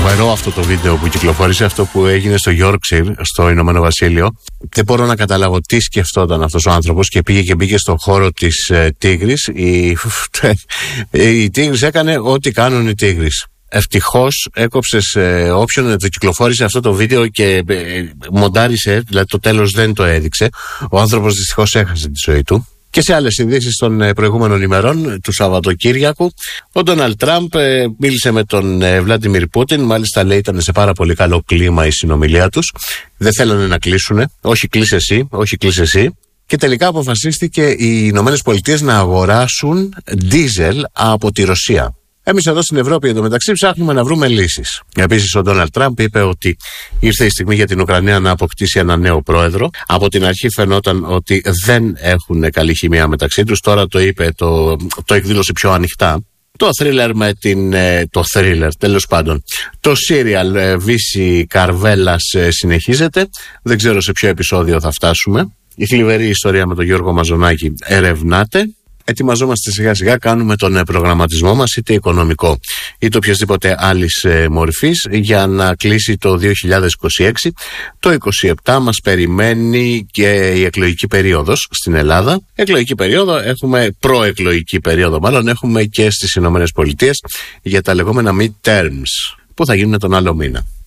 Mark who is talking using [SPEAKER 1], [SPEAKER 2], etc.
[SPEAKER 1] Φοβερό αυτό το βίντεο που κυκλοφόρησε, αυτό που έγινε στο Yorkshire, στο Ηνωμένο Βασίλειο. Δεν μπορώ να καταλάβω τι σκεφτόταν αυτός ο άνθρωπος και πήγε και μπήκε στον χώρο της Τίγρης. Η Τίγρης έκανε ό,τι κάνουν οι Τίγρης. Ευτυχώς έκοψες όποιον το κυκλοφόρησε αυτό το βίντεο και μοντάρισε, δηλαδή το τέλος δεν το έδειξε. Ο άνθρωπος δυστυχώς έχασε τη ζωή του. Και σε άλλες ειδήσεις των προηγούμενων ημερών του Σαββατοκύριακου, ο Ντόναλντ Τραμπ μίλησε με τον Βλάντιμιρ Πούτιν. Μάλιστα, λέει, ήταν σε πάρα πολύ καλό κλίμα η συνομιλία τους. Δεν θέλανε να κλείσουνε. Όχι, κλείσε εσύ, όχι, κλείσε εσύ. Και τελικά αποφασίστηκε οι Ηνωμένες Πολιτείες να αγοράσουν ντίζελ από τη Ρωσία. Εμείς εδώ στην Ευρώπη εντωμεταξύ ψάχνουμε να βρούμε λύσεις. Επίσης, ο Ντόναλντ Τραμπ είπε ότι ήρθε η στιγμή για την Ουκρανία να αποκτήσει ένα νέο πρόεδρο. Από την αρχή φαινόταν ότι δεν έχουν καλή χημεία μεταξύ τους. Τώρα το είπε, το εκδήλωσε πιο ανοιχτά. Το thriller με την. Τέλος πάντων. Το serial Βύση Καρβέλας συνεχίζεται. Δεν ξέρω σε ποιο επεισόδιο θα φτάσουμε. Η θλιβερή ιστορία με τον Γιώργο Μαζονάκη ερευνάται. Ετοιμαζόμαστε σιγά σιγά, κάνουμε τον προγραμματισμό μας, είτε οικονομικό είτε οποιασδήποτε άλλης μορφής, για να κλείσει το 2026. Το 2027 μας περιμένει και η εκλογική περίοδος στην Ελλάδα. Εκλογική περίοδο έχουμε, προεκλογική περίοδο μάλλον, έχουμε και στις Ηνωμένες Πολιτείες για τα λεγόμενα midterms που θα γίνουν τον άλλο μήνα.